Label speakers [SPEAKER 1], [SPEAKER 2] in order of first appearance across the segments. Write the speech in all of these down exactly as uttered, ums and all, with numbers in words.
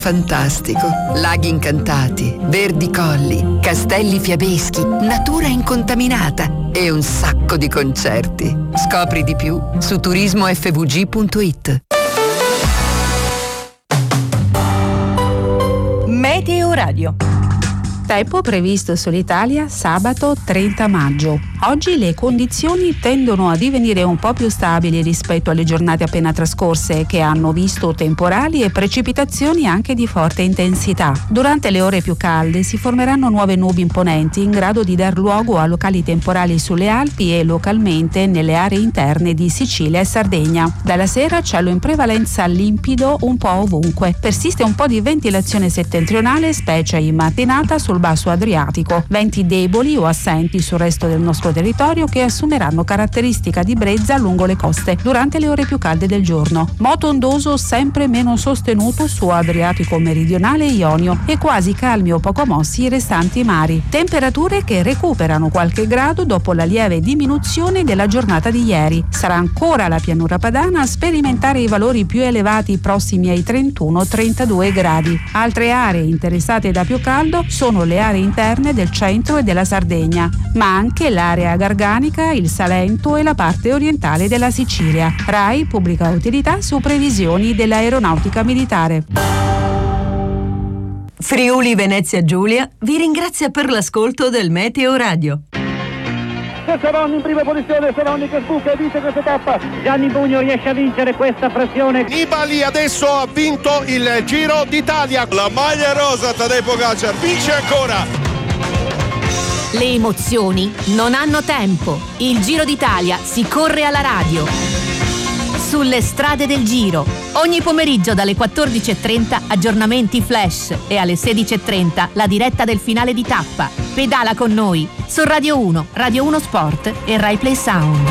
[SPEAKER 1] Fantastico, laghi incantati, verdi colli, castelli fiabeschi, natura incontaminata e un sacco di concerti. Scopri di più su turismo effe vu gi punto it.
[SPEAKER 2] Meteo Radio. Tempo previsto sull'Italia sabato trenta maggio. Oggi le condizioni tendono a divenire un po' più stabili rispetto alle giornate appena trascorse, che hanno visto temporali e precipitazioni anche di forte intensità. Durante le ore più calde si formeranno nuove nubi imponenti in grado di dar luogo a locali temporali sulle Alpi e localmente nelle aree interne di Sicilia e Sardegna. Dalla sera cielo in prevalenza limpido un po' ovunque. Persiste un po' di ventilazione settentrionale, specie in mattinata sul basso Adriatico. Venti deboli o assenti sul resto del nostro territorio che assumeranno caratteristica di brezza lungo le coste durante le ore più calde del giorno. Moto ondoso sempre meno sostenuto su Adriatico meridionale e Ionio e quasi calmi o poco mossi i restanti mari. Temperature che recuperano qualche grado dopo la lieve diminuzione della giornata di ieri. Sarà ancora la pianura padana a sperimentare i valori più elevati prossimi ai trentuno trentadue gradi. Altre aree interessate da più caldo sono le aree interne del centro e della Sardegna, ma anche l'area garganica, il Salento e la parte orientale della Sicilia. RAI pubblica utilità su previsioni dell'aeronautica militare.
[SPEAKER 3] Friuli Venezia Giulia vi ringrazia per l'ascolto del Meteo Radio.
[SPEAKER 4] Seroni in prima posizione, Seroni che sbuca e vince questa tappa. Gianni Bugno riesce a vincere questa frazione.
[SPEAKER 5] Nibali adesso ha vinto il Giro d'Italia. La maglia rosa, Tadej Pogačar vince ancora.
[SPEAKER 6] Le emozioni non hanno tempo. Il Giro d'Italia si corre alla radio. Sulle strade del Giro. Ogni pomeriggio dalle quattordici e trenta aggiornamenti flash e alle sedici e trenta la diretta del finale di tappa. Pedala con noi su Radio uno, Radio uno Sport e Rai Play Sound.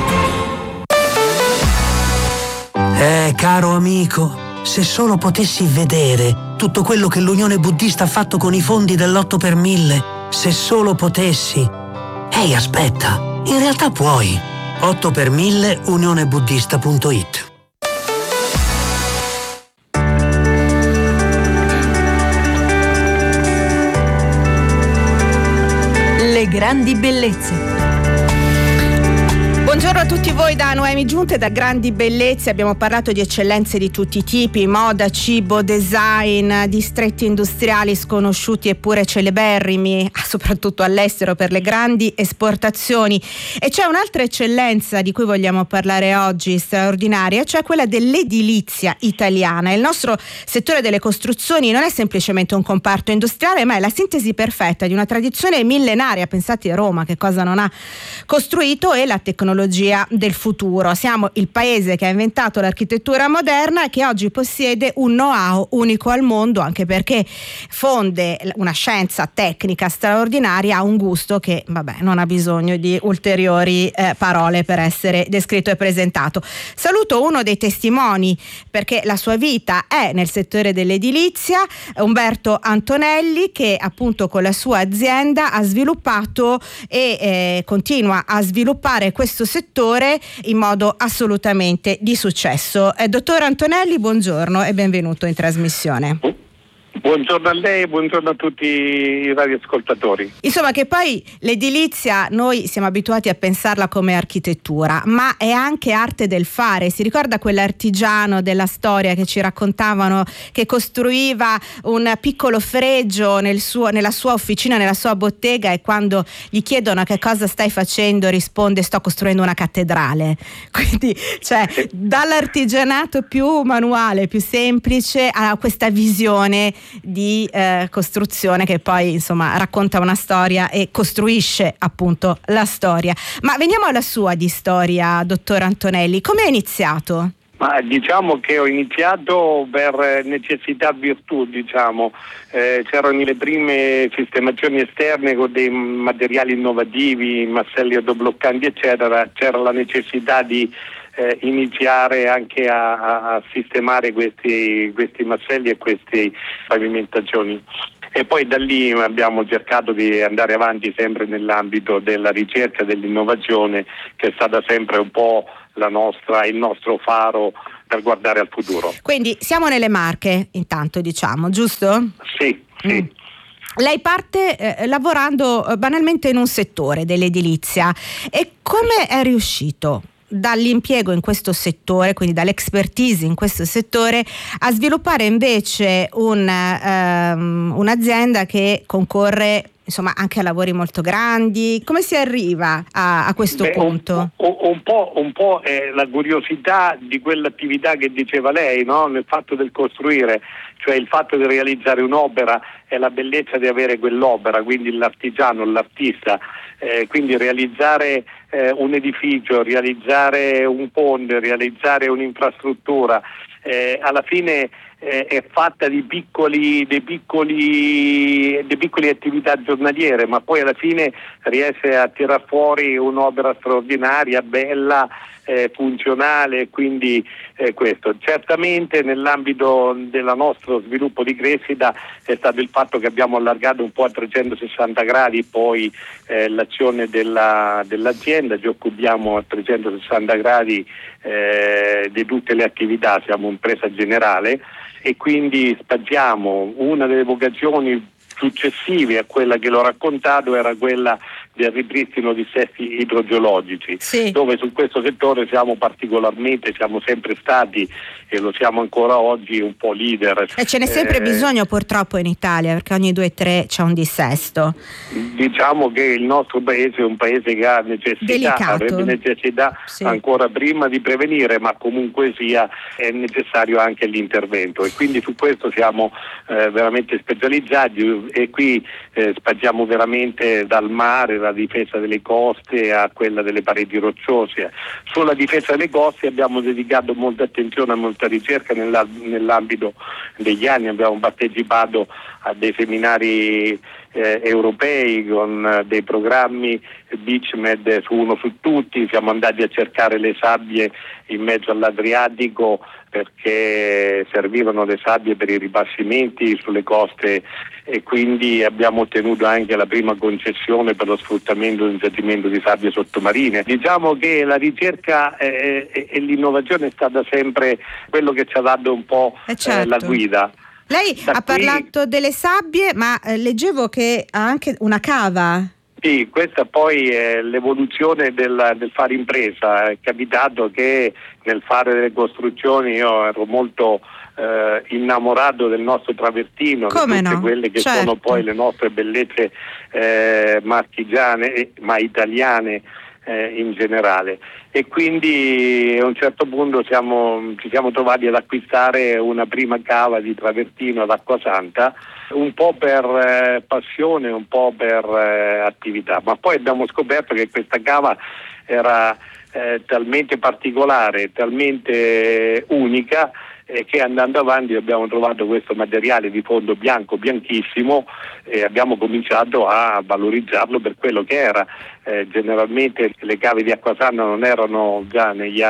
[SPEAKER 7] Eh, caro amico, se solo potessi vedere tutto quello che l'Unione Buddista ha fatto con i fondi dell'otto per mille. Se solo potessi. Ehi, aspetta, in realtà puoi. otto per mille unione buddista punto it.
[SPEAKER 3] Le grandi bellezze.
[SPEAKER 2] Buongiorno a tutti voi da Noemi Giunte, da Grandi Bellezze. Abbiamo parlato di eccellenze di tutti i tipi, moda, cibo, design, distretti industriali sconosciuti eppure celeberrimi, soprattutto all'estero per le grandi esportazioni. E c'è un'altra eccellenza di cui vogliamo parlare oggi, straordinaria, cioè quella dell'edilizia italiana. Il nostro settore delle costruzioni non è semplicemente un comparto industriale, ma è la sintesi perfetta di una tradizione millenaria. Pensate a Roma, che cosa non ha costruito, e la tecnologia del futuro. Siamo il paese che ha inventato l'architettura moderna e che oggi possiede un know-how unico al mondo, anche perché fonde una scienza tecnica straordinaria a un gusto che, vabbè, non ha bisogno di ulteriori eh, parole per essere descritto e presentato. Saluto uno dei testimoni, perché la sua vita è nel settore dell'edilizia, Umberto Antonelli, che appunto con la sua azienda ha sviluppato e eh, continua a sviluppare questo settore in modo assolutamente di successo. Eh, dottor Antonelli, buongiorno e benvenuto in trasmissione.
[SPEAKER 8] Buongiorno a lei e buongiorno a tutti i radioascoltatori.
[SPEAKER 2] Insomma, che poi l'edilizia noi siamo abituati a pensarla come architettura, ma è anche arte del fare. Si ricorda quell'artigiano della storia che ci raccontavano che costruiva un piccolo fregio nel suo, nella sua officina, nella sua bottega, e quando gli chiedono che cosa stai facendo risponde: sto costruendo una cattedrale. Quindi, cioè, dall'artigianato più manuale, più semplice, a questa visione di eh, costruzione che poi insomma racconta una storia e costruisce appunto la storia. Ma veniamo alla sua di storia, dottor Antonelli. Come è iniziato?
[SPEAKER 8] Ma diciamo che ho iniziato per necessità virtù, diciamo. Eh, c'erano le prime sistemazioni esterne con dei materiali innovativi, masselli autobloccanti eccetera, c'era la necessità di eh, iniziare anche a, a, a sistemare questi, questi masselli e queste pavimentazioni. E poi da lì abbiamo cercato di andare avanti sempre nell'ambito della ricerca e dell'innovazione, che è stata sempre un po' la nostra, il nostro faro per guardare al futuro.
[SPEAKER 9] Quindi siamo nelle Marche intanto, diciamo, giusto?
[SPEAKER 8] Sì, sì. Mm.
[SPEAKER 9] Lei parte eh, lavorando eh, banalmente in un settore dell'edilizia, e come è riuscito dall'impiego in questo settore, quindi dall'expertise in questo settore, a sviluppare invece un, um, un'azienda che concorre insomma anche a lavori molto grandi? Come si arriva a, a questo
[SPEAKER 8] Beh,
[SPEAKER 9] punto?
[SPEAKER 8] Un, un, po', un po' è la curiosità di quell'attività che diceva lei, no? Nel fatto del costruire, cioè il fatto di realizzare un'opera è la bellezza di avere quell'opera, quindi l'artigiano, l'artista, eh, quindi realizzare eh, un edificio, realizzare un ponte, realizzare un'infrastruttura, eh, alla fine eh, è fatta di piccoli, dei piccoli, dei piccoli attività giornaliere, ma poi alla fine riesce a tirar fuori un'opera straordinaria, bella, eh, funzionale, quindi eh, questo. Certamente nell'ambito del nostro sviluppo di crescita è stato il fatto che abbiamo allargato un po' a trecentosessanta gradi poi eh, l'azione della, dell'azienda, ci occupiamo a trecentosessanta gradi eh, di tutte le attività, siamo impresa generale e quindi spaziamo. Una delle vocazioni successive a quella che l'ho raccontato era quella del ripristino di dissesti idrogeologici, sì. Dove su questo settore siamo particolarmente, siamo sempre stati e lo siamo ancora oggi un po' leader.
[SPEAKER 9] E ce n'è sempre eh, bisogno purtroppo in Italia, perché ogni due o tre c'è un dissesto.
[SPEAKER 8] Diciamo che il nostro paese è un paese che ha necessità,
[SPEAKER 9] Delicato.
[SPEAKER 8] avrebbe necessità sì. ancora prima di prevenire, ma comunque sia è necessario anche l'intervento e quindi su questo siamo eh, veramente specializzati e qui eh, spaziamo veramente dal mare, la difesa delle coste a quella delle pareti rocciose. Sulla difesa delle coste abbiamo dedicato molta attenzione e molta ricerca nella, nell'ambito degli anni, abbiamo partecipato a dei seminari eh, europei con eh, dei programmi Beachmed su uno su tutti, siamo andati a cercare le sabbie in mezzo all'Adriatico perché servivano le sabbie per i ripascimenti sulle coste e quindi abbiamo ottenuto anche la prima concessione per lo sfruttamento del giacimento di sabbie sottomarine. Diciamo che la ricerca eh, e, e l'innovazione è stata sempre quello che ci ha dato un po'
[SPEAKER 9] eh certo.
[SPEAKER 8] eh, la guida.
[SPEAKER 9] Lei
[SPEAKER 8] da
[SPEAKER 9] ha
[SPEAKER 8] qui...
[SPEAKER 9] parlato delle sabbie, ma eh, leggevo che ha anche una cava.
[SPEAKER 8] Sì, questa poi è l'evoluzione del, del fare impresa. È capitato che nel fare delle costruzioni io ero molto eh, innamorato del nostro travertino,
[SPEAKER 9] Come
[SPEAKER 8] di tutte
[SPEAKER 9] no?
[SPEAKER 8] quelle che
[SPEAKER 9] certo.
[SPEAKER 8] sono poi le nostre bellezze eh, marchigiane, ma italiane eh, in generale. E quindi a un certo punto siamo, ci siamo trovati ad acquistare una prima cava di travertino ad Acquasanta, un po' per eh, passione, un po' per eh, attività, ma poi abbiamo scoperto che questa cava era eh, talmente particolare, talmente unica eh, che andando avanti abbiamo trovato questo materiale di fondo bianco, bianchissimo e abbiamo cominciato a valorizzarlo per quello che era. Eh, generalmente le cave di Acquasanta non erano già negli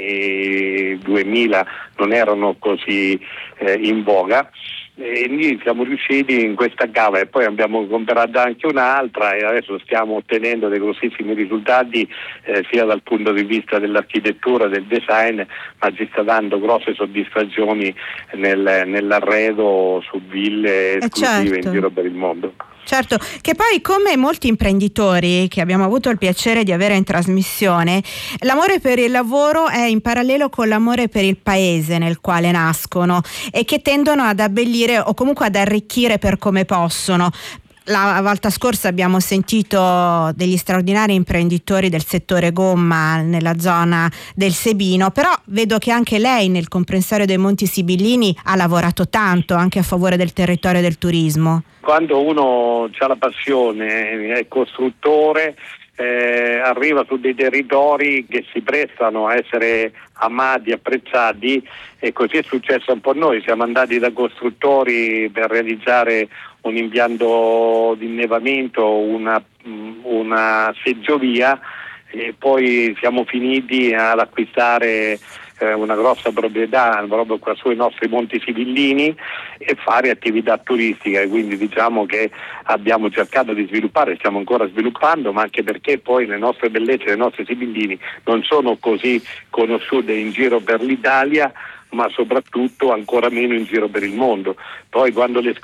[SPEAKER 8] anni duemila, non erano così eh, in voga. E lì siamo riusciti in questa cava e poi abbiamo comprato anche un'altra e adesso stiamo ottenendo dei grossissimi risultati eh, sia dal punto di vista dell'architettura, del design, ma ci sta dando grosse soddisfazioni nel, nell'arredo su ville esclusive
[SPEAKER 9] certo.
[SPEAKER 8] in giro per il mondo.
[SPEAKER 9] Certo, che poi come molti imprenditori che abbiamo avuto il piacere di avere in trasmissione, l'amore per il lavoro è in parallelo con l'amore per il paese nel quale nascono e che tendono ad abbellire o comunque ad arricchire per come possono. La volta scorsa abbiamo sentito degli straordinari imprenditori del settore gomma nella zona del Sebino, però vedo che anche lei nel comprensorio dei Monti Sibillini ha lavorato tanto anche a favore del territorio e del turismo.
[SPEAKER 8] Quando uno ha la passione, è costruttore, eh, arriva su dei territori che si prestano a essere amati, apprezzati e così è successo un po' a noi. Siamo andati da costruttori per realizzare un impianto di innevamento, una, una seggiovia e poi siamo finiti ad acquistare eh, una grossa proprietà proprio qua sui nostri Monti Sibillini e fare attività turistiche, quindi diciamo che abbiamo cercato di sviluppare, stiamo ancora sviluppando, ma anche perché poi le nostre bellezze, le nostre Sibillini non sono così conosciute in giro per l'Italia, ma soprattutto ancora meno in giro per il mondo. Poi quando le